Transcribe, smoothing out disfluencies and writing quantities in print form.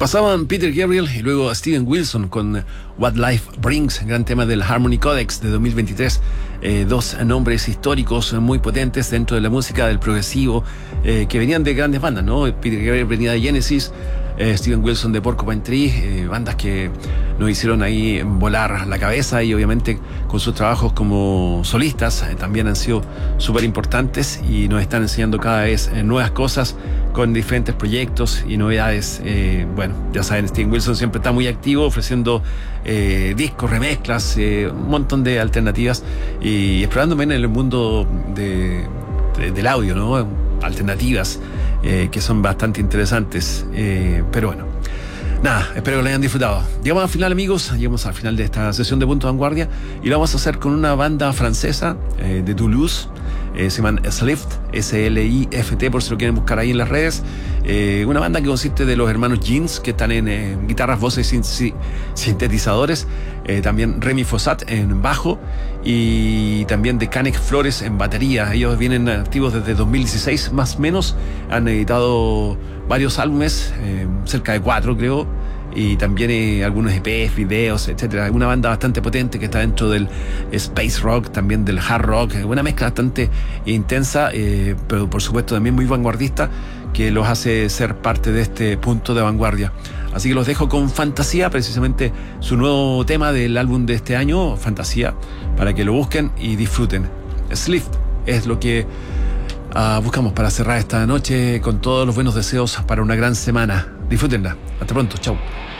Pasaban Peter Gabriel y luego Steven Wilson con What Life Brings, gran tema del Harmony Codex de 2023. Dos nombres históricos muy potentes dentro de la música del progresivo, que venían de grandes bandas, ¿no? Peter Gabriel venía de Genesis, Steven Wilson de Porcupine Tree, bandas que nos hicieron ahí volar la cabeza, y obviamente con sus trabajos como solistas también han sido súper importantes y nos están enseñando cada vez nuevas cosas con diferentes proyectos y novedades. Bueno, ya saben, Steven Wilson siempre está muy activo ofreciendo discos, remezclas, un montón de alternativas y explorándome en el mundo del audio, ¿no? Alternativas que son bastante interesantes, pero bueno, nada, espero que lo hayan disfrutado. Llegamos al final, amigos, llegamos al final de esta sesión de Punto de Vanguardia y lo vamos a hacer con una banda francesa de Toulouse. Se llaman Slift, S-L-I-F-T, por si lo quieren buscar ahí en las redes. Una banda que consiste de los hermanos Jeans, que están en guitarras, voces y sintetizadores. También Remy Fossat en bajo y también de Canek Flores en batería. Ellos vienen activos desde 2016 más o menos. Han editado varios álbumes, cerca de 4 creo, y también algunos EPs, videos, etcétera. Una banda bastante potente que está dentro del space rock, también del hard rock, una mezcla bastante intensa, pero por supuesto también muy vanguardista, que los hace ser parte de este punto de vanguardia. Así que los dejo con Fantasía, precisamente su nuevo tema del álbum de este año, Fantasía, para que lo busquen y disfruten. Slift es lo que buscamos para cerrar esta noche con todos los buenos deseos para una gran semana. Disfrútenla. Hasta pronto. Chau.